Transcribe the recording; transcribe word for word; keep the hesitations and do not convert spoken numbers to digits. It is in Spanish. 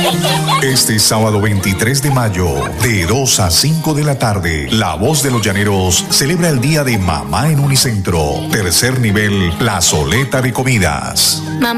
Este sábado veintitrés de mayo, de dos a cinco de la tarde, La Voz de los Llaneros celebra el Día de Mamá en Unicentro. Tercer nivel, plazoleta de comidas.